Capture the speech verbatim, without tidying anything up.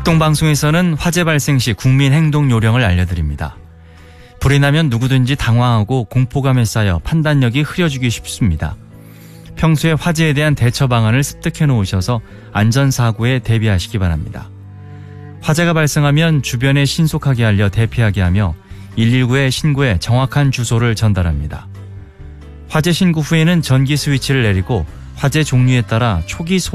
극동방송에서는 화재 발생 시 국민 행동 요령을 알려드립니다. 불이 나면 누구든지 당황하고 공포감에 쌓여 판단력이 흐려지기 쉽습니다. 평소에 화재에 대한 대처 방안을 습득해 놓으셔서 안전사고에 대비하시기 바랍니다. 화재가 발생하면 주변에 신속하게 알려 대피하게 하며 일일구에 신고해 정확한 주소를 전달합니다. 화재 신고 후에는 전기 스위치를 내리고 화재 종류에 따라 초기 소